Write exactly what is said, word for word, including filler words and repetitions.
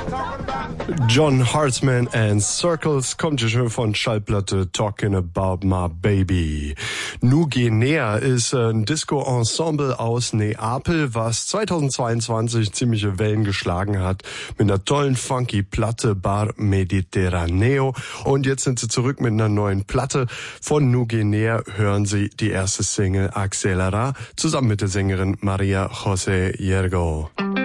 John Hartman and Circles kommt ja schon von Schallplatte Talking About My Baby. Nu Guinea ist ein Disco-Ensemble aus Neapel, was zweitausendzweiundzwanzig ziemliche Wellen geschlagen hat mit einer tollen funky Platte Bar Mediterraneo. Und jetzt sind sie zurück mit einer neuen Platte. Von Nu Guinea hören Sie die erste Single Accelera zusammen mit der Sängerin Maria José Yergo.